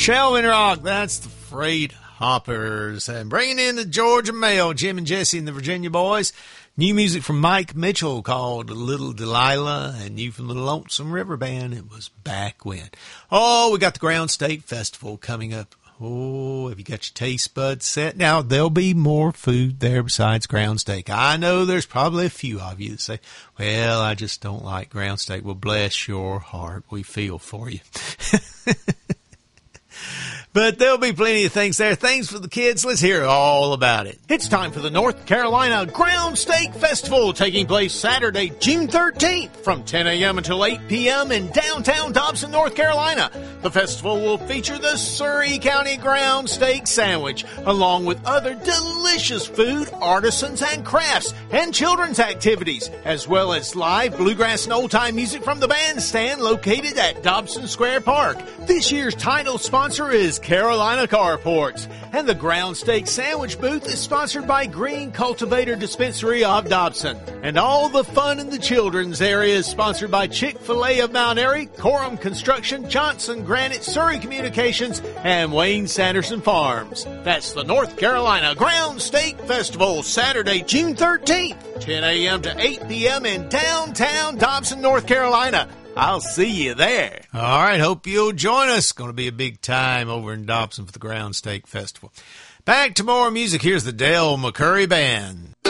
Shelvin Rock, that's the Freight Hoppers. And bringing in the Georgia Mail, Jim and Jesse and the Virginia Boys. New music from Mike Mitchell called Little Delilah, and new from the Lonesome River Band, it was Back When. Oh, we got the Ground State Festival coming up. Oh, have you got your taste buds set? Now, there'll be more food there besides ground steak. I know there's probably a few of you that say, well, I just don't like ground steak. Well, bless your heart. We feel for you. But there'll be plenty of things there. Things for the kids. Let's hear all about it. It's time for the North Carolina Ground Steak Festival, taking place Saturday, June 13th from 10 a.m. until 8 p.m. in downtown Dobson, North Carolina. The festival will feature the Surry County Ground Steak Sandwich, along with other delicious food, artisans, and crafts, and children's activities, as well as live bluegrass and old-time music from the bandstand located at Dobson Square Park. This year's title sponsor is Carolina Carports, and the Ground Steak Sandwich booth is sponsored by Green Cultivator Dispensary of Dobson. And all the fun in the children's area is sponsored by Chick-fil-A of Mount Airy, Coram Construction, Johnson Granite, Surry Communications, and Wayne Sanderson Farms. That's the North Carolina Ground Steak Festival, Saturday, June 13th, 10 a.m. to 8 p.m. in downtown Dobson, North Carolina. I'll see you there. All right, hope you'll join us. Going to be a big time over in Dobson for the Ground Steak Festival. Back to more music. Here's the Dale McCurry Band.